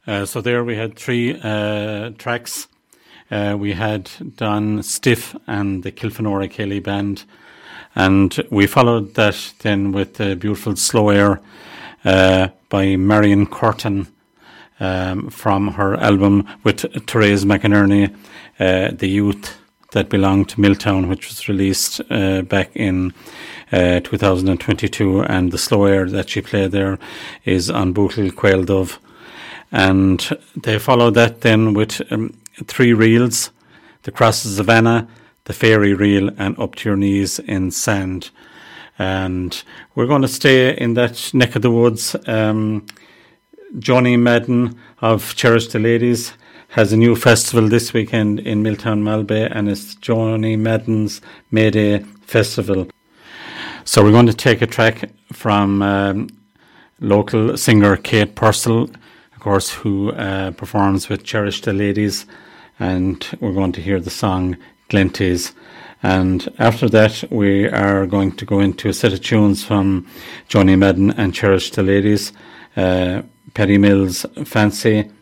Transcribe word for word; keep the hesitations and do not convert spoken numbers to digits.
Uh, so there we had three uh, tracks. Uh, we had Don Stiff and the Kilfenora Kelly Band, and we followed that then with the beautiful Slow Air uh, by Marion Curtin um, from her album with Therese McInerney, uh, The Youth That Belonged to Milltown, which was released uh, back in uh, two thousand twenty-two, and the Slow Air that she played there is on Bootle Quail Dove. And they followed that then with um, three reels: The Crosses of Anna, The Fairy Reel, and Up to Your Knees in Sand. And we're going to stay in that neck of the woods. Um, Johnny Madden of Cherish the Ladies has a new festival this weekend in Milltown Malbay, and it's Johnny Madden's Mayday Festival. So we're going to take a track from um, local singer Kate Purcell, of course, who uh, performs with Cherish the Ladies, and we're going to hear the song Glenties. And after that, we are going to go into a set of tunes from Johnny Madden and Cherish the Ladies, uh, Perry Mills' Fancy,